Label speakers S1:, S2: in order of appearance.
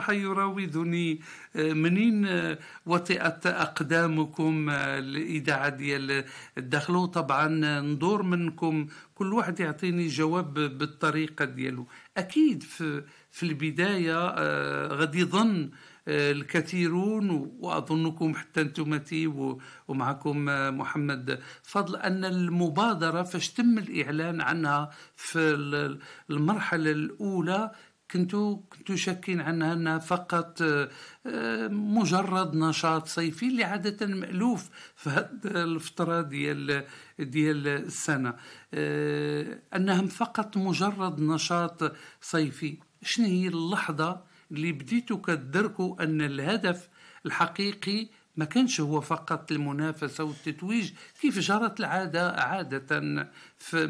S1: صراحة يراودني منين وطئت أقدامكم الإذاعة ديال الدخلو. طبعا ندور منكم كل واحد يعطيني جواب بالطريقة ديالو. أكيد في البداية غادي يظن الكثيرون، وأظنكم حتى أنتمتي ومعكم محمد فضل، أن المبادرة فاش تم الإعلان عنها في المرحلة الأولى كنتوا شاكين عنها أنها فقط مجرد نشاط صيفي اللي عادة مألوف في هذه الفترة ديال السنة، أنها فقط مجرد نشاط صيفي. شنو هي اللحظة اللي بديتوا كتدركوا أن الهدف الحقيقي ما كانش هو فقط المنافسة والتتويج كيف جرت العادة عادة في